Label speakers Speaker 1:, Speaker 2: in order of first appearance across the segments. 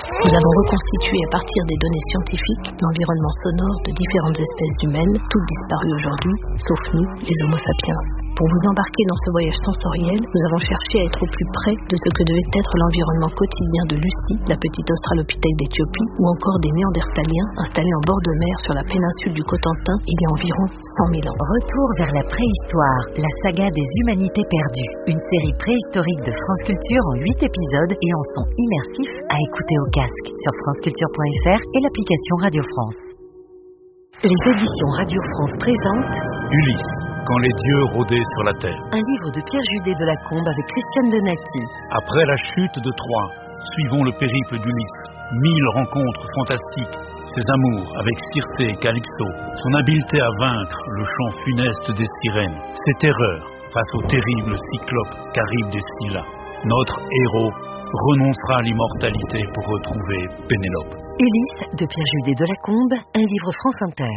Speaker 1: Nous avons reconstitué à partir des données scientifiques l'environnement sonore de différentes espèces humaines, toutes disparues aujourd'hui, sauf nous, les Homo sapiens. Pour vous embarquer dans ce voyage sensoriel, nous avons cherché à être au plus près de ce que devait être l'environnement quotidien de Lucie, la petite australopithèque d'Éthiopie, ou encore des Néandertaliens installés en bord de mer sur la péninsule du Cotentin il y a environ 100 000 ans.
Speaker 2: Retour vers la préhistoire, la saga des humanités perdues. Une série préhistorique de France Culture en 8 épisodes et en son immersif à écouter au casque sur franceculture.fr et l'application Radio France. Les éditions Radio France présentent
Speaker 3: Ulysse, quand les dieux rôdaient sur la terre.
Speaker 2: Un livre de Pierre Judet de la Combe avec Christiane Donati.
Speaker 3: Après la chute de Troie, suivons le périple d'Ulysse. 1000 rencontres fantastiques, ses amours avec Circé et Calypso, son habileté à vaincre le chant funeste des sirènes, ses terreurs face au terrible cyclope Charybde des Scylla. Notre héros renoncera à l'immortalité pour retrouver Pénélope.
Speaker 2: Ulysse de Pierre Judet de la Combe, un livre France Inter.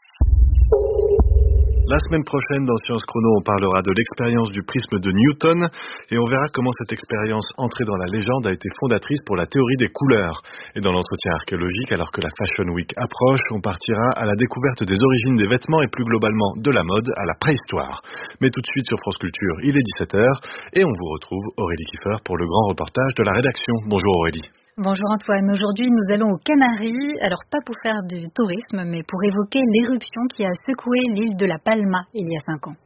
Speaker 4: La semaine prochaine, dans Science Chrono, on parlera de l'expérience du prisme de Newton et on verra comment cette expérience entrée dans la légende a été fondatrice pour la théorie des couleurs. Et dans l'entretien archéologique, alors que la Fashion Week approche, on partira à la découverte des origines des vêtements et plus globalement de la mode à la préhistoire. Mais tout de suite sur France Culture, il est 17h et on vous retrouve Aurélie Kiefer pour le grand reportage de la rédaction. Bonjour Aurélie.
Speaker 5: Bonjour Antoine, aujourd'hui nous allons aux Canaries, alors pas pour faire du tourisme, mais pour évoquer l'éruption qui a secoué l'île de La Palma il y a 5 ans.